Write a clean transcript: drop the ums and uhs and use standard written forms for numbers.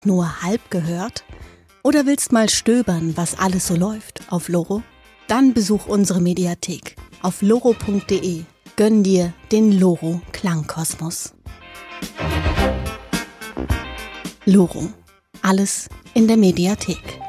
nur halb gehört? Oder willst mal stöbern, was alles so läuft auf Loro? Dann besuch unsere Mediathek auf loro.de. Gönn dir den Loro Klangkosmos. Loro. Alles in der Mediathek.